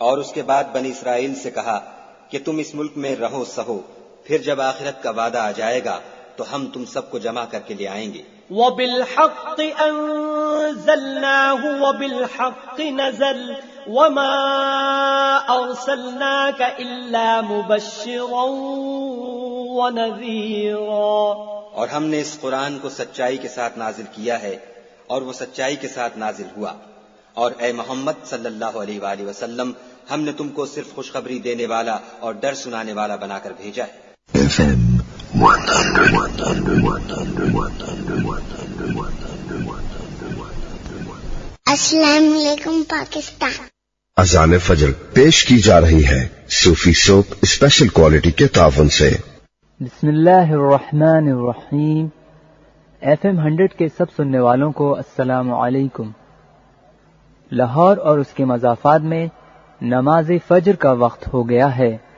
اور اس کے بعد بنی اسرائیل سے کہا کہ تم اس ملک میں رہو سہو، پھر جب آخرت کا وعدہ آ جائے گا تو ہم تم سب کو جمع کر کے لے آئیں گے۔ وَبِالْحَقِّ أَنزَلْنَاهُ وَبِالْحَقِّ نَزَلَ وَمَا أَرْسَلْنَاكَ إِلَّا مُبَشِّرًا وَنَذِيرًا۔ اور ہم نے اس قرآن کو سچائی کے ساتھ نازل کیا ہے اور وہ سچائی کے ساتھ نازل ہوا، اور اے محمد صلی اللہ علیہ وآلہ وسلم ہم نے تم کو صرف خوشخبری دینے والا اور ڈر سنانے والا بنا کر بھیجا ہے۔ السلام علیکم پاکستان۔ اذان فجر پیش کی جا رہی ہے صوفی سوپ اسپیشل کوالٹی کے تعاون سے۔ بسم اللہ الرحمن الرحیم۔ FM 100 کے سب سننے والوں کو السلام علیکم۔ لاہور اور اس کے مضافات میں نماز فجر کا وقت ہو گیا ہے۔